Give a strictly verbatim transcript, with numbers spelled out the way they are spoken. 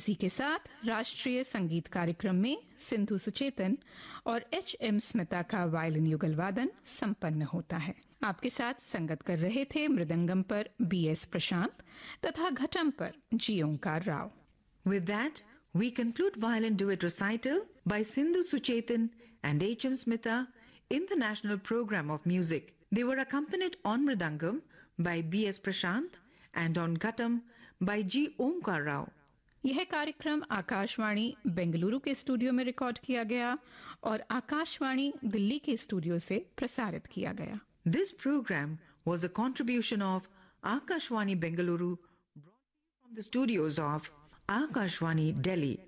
इसी के साथ राष्ट्रीय संगीत कार्यक्रम में सिंधु सुचेतन और एच एम स्मिता का वायलिन युगल वादन संपन्न होता है। आपके साथ संगत कर रहे थे मृदंगम पर बी एस प्रशांत तथा घटम पर जी ओंकार Rao. With that, we conclude violin duet recital by Sindhu Suchetan and H M Smita in the National Program of Music. They were accompanied on mridangam by B S Prashant and on ghatam by G Omkar Rao. यह कार्यक्रम आकाशवाणी बेंगलुरु के studio में record किया गया और आकाशवाणी दिल्ली के studio से प्रसारित किया गया। This program was a contribution of Akashwani Bengaluru, brought to you from the studios of Akashwani Delhi.